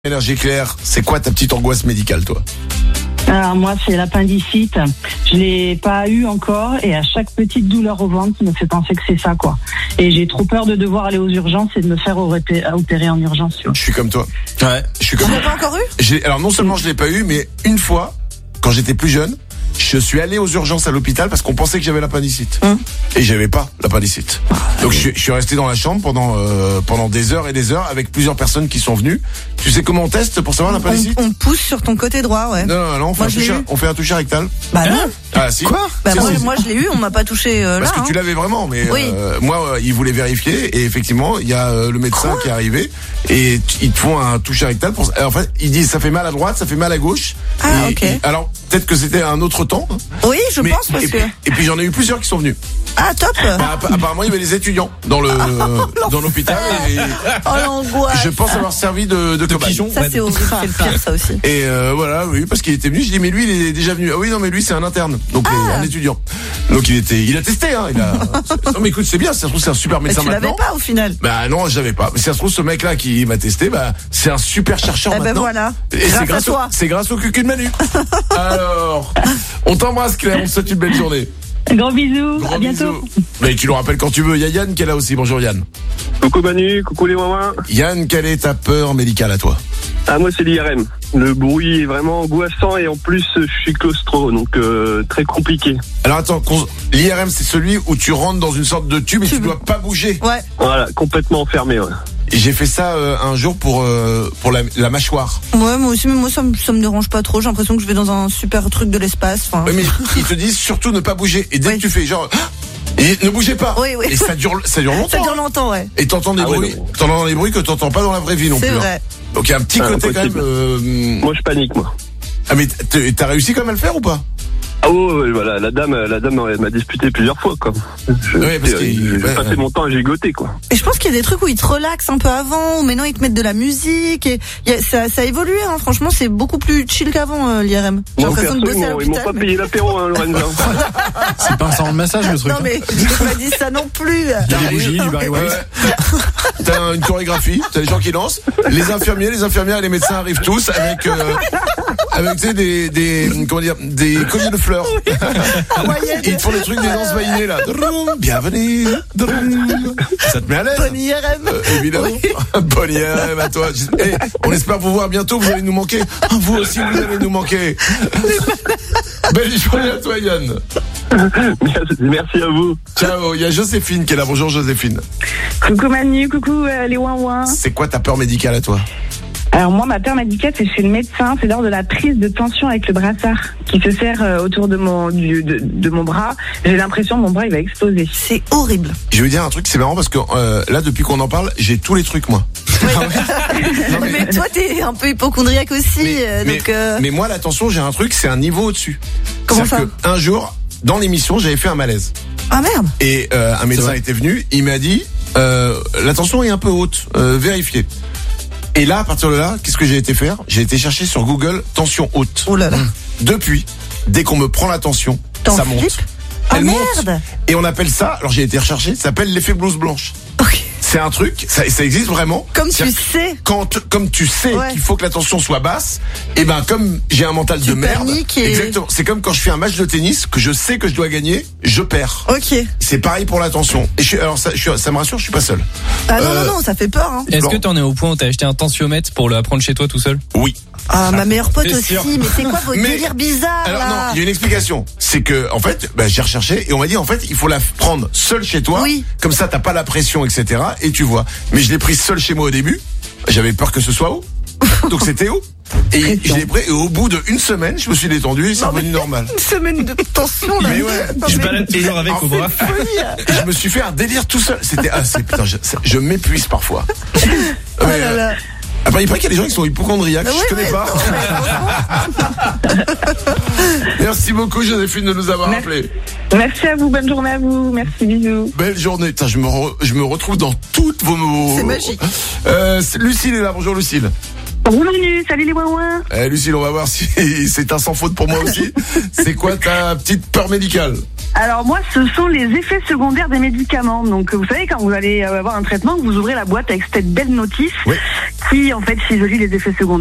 Énergie Claire, c'est quoi ta petite angoisse médicale, toi? Alors moi, c'est l'appendicite. Je l'ai pas eu encore et à chaque petite douleur au ventre me fait penser que c'est ça, quoi. Et j'ai trop peur de devoir aller aux urgences et de me faire opérer en urgence. Tu vois. Je suis comme toi. Ouais. Je suis comme. Tu l'as pas encore eu? Alors non seulement je l'ai pas eu, mais une fois, quand j'étais plus jeune, je suis allé aux urgences à l'hôpital parce qu'on pensait que j'avais l'appendicite. Et j'avais pas l'appendicite. Donc je suis resté dans la chambre pendant des heures et des heures avec plusieurs personnes qui sont venues. Tu sais comment on teste pour savoir l'appendicite? On pousse sur ton côté droit, ouais. Non, on fait un toucher rectal. Bah non. Ah si. Quoi? Bah moi je l'ai eu, on m'a pas touché là. Parce que tu l'avais vraiment, mais oui. Moi ils voulaient vérifier et effectivement il y a le médecin qui est arrivé et ils te font un toucher rectal pour. En fait ils disent ça fait mal à droite, ça fait mal à gauche. Ah ok. Alors peut-être que c'était un autre temps. Oui, je pense parce que. Et puis j'en ai eu plusieurs qui sont venus. Ah top. Apparemment il y avait des étudiants dans l'hôpital. Et oh l'angoisse. Je pense avoir servi de cobaye. Ça c'est horrible, c'est le pire ça aussi. Et voilà, oui, parce qu'il était venu. Je dis mais lui il est déjà venu. Ah oui non mais lui c'est un interne, donc un étudiant. Donc il a testé. Hein, non mais écoute c'est bien, ça se trouve c'est un super médecin maintenant. Tu l'avais pas au final. Bah non je l'avais pas. Mais si ça se trouve ce mec là qui m'a testé, bah c'est un super chercheur maintenant. Ben voilà. Et c'est grâce au cucu de Manu. Alors on t'embrasse Claire, on te souhaite une belle journée. Gros bisous, à bientôt. Mais tu le rappelles quand tu veux. Il y a Yann qui est là aussi. Bonjour Yann. Coucou Manu, coucou les mamans. Yann, quelle est ta peur médicale à toi? Ah moi c'est l'IRM. Le bruit est vraiment angoissant et en plus je suis claustro, donc très compliqué. Alors attends, l'IRM c'est celui où tu rentres dans une sorte de tube et tu dois pas bouger. Ouais. Voilà, complètement enfermé. Ouais. J'ai fait ça un jour pour la mâchoire. Ouais, moi aussi, mais moi ça me dérange pas trop. J'ai l'impression que je vais dans un super truc de l'espace. Oui, mais ils te disent surtout ne pas bouger. Et dès que tu fais genre et ne bougez pas. Oui. Et ça dure longtemps. Ça dure longtemps, ouais. Et t'entends des bruits, t'entends des bruits que t'entends pas dans la vraie vie non plus. C'est vrai. Donc il y a un petit côté quand même. Moi je panique moi. Ah mais t'as réussi quand même à le faire ou pas? Ah ouais, voilà, la dame elle m'a disputé plusieurs fois quoi. J'ai passé mon temps à gigoter quoi. Et je pense qu'il y a des trucs où ils te relaxent un peu avant, ou maintenant ils te mettent de la musique et ça a évolué hein. Franchement, c'est beaucoup plus chill qu'avant l'IRM. J'ai l'impression de bosser à l'hôpital. Ils m'ont pas payé l'apéro hein, Lorenza. C'est pas un salon de massage le truc. Non mais je t'ai pas dit ça non plus. Il y a des bougies, du Barry White. T'as une chorégraphie, t'as des gens qui dansent, les infirmières et les médecins arrivent tous avec tu sais des colliers de fleurs. Ils te font des trucs des danses vaillées là. Bienvenue. Ça te met à l'aise? Bonne IRM. Évidemment. Oui. Bonne IRM à toi. On espère vous voir bientôt, vous allez nous manquer. Vous aussi vous allez nous manquer. Belle journée à toi Yann. Merci à vous. Ciao, il y a Joséphine qui est là. Bonjour Joséphine. Coucou Manu, coucou les ouin-ouin. C'est quoi ta peur médicale à toi? Alors moi, ma peur médicale, c'est chez le médecin. C'est lors de la prise de tension avec le brassard qui se serre autour de mon bras. J'ai l'impression que mon bras il va exploser. C'est horrible. Je vais vous dire un truc, c'est marrant parce que là, depuis qu'on en parle, j'ai tous les trucs moi. Ouais. mais toi, t'es un peu hypochondriaque aussi. Mais moi, la tension, j'ai un truc, c'est un niveau au-dessus. Comment ça? Que un jour, dans l'émission, j'avais fait un malaise. Ah merde. Et un médecin était venu, il m'a dit la tension est un peu haute, vérifiez. Et là, à partir de là, qu'est-ce que j'ai été faire? J'ai été chercher sur Google tension haute. Oh là là. Depuis, dès qu'on me prend la tension, ça monte. Elle monte. Et on appelle ça, alors j'ai été rechercher, ça s'appelle l'effet blouse blanche. Ok. C'est un truc, ça existe vraiment. Comme tu sais. Comme tu sais qu'il faut que la tension soit basse, et ben comme j'ai un mental de merde. Exactement. C'est comme quand je fais un match de tennis que je sais que je dois gagner, je perds. Ok. C'est pareil pour la tension. Et ça me rassure, je suis pas seul. Ah non, ça fait peur. Hein. Est-ce que t'en es au point où t'as acheté un tensiomètre pour le apprendre chez toi tout seul? Oui. Ah, ma meilleure pote aussi, sûr. mais c'est quoi vos délires bizarres alors là? non, il y a une explication. C'est que en fait, j'ai recherché et on m'a dit en fait, il faut la prendre seule chez toi. Oui. Comme ça, t'as pas la pression, etc. Et tu vois. Mais je l'ai prise seule chez moi au début. J'avais peur que ce soit haut. Donc c'était haut. Et je l'ai pris et au bout d'une semaine, je me suis détendu et c'est revenu normal. Une semaine de tension là. Mais ouais. Je balade toujours avec au bras. Je me suis fait un délire tout seul. C'était putain, je m'épuise parfois. Oh là là. Après, il paraît qu'il y a des gens qui sont hypochondriaques, je connais pas. Merci beaucoup Joséphine de nous avoir appelés. Merci à vous, bonne journée à vous, merci, bisous. Belle journée, putain, je me retrouve dans toutes vos mots. C'est magique. Lucille est là, bonjour Lucille. Bonjour Manu, salut les ouin-ouin. Lucille, on va voir si c'est un sans faute pour moi aussi. C'est quoi ta petite peur médicale? Alors moi, ce sont les effets secondaires des médicaments. Donc vous savez, quand vous allez avoir un traitement, vous ouvrez la boîte avec cette belle notice qui en fait isolue les effets secondaires.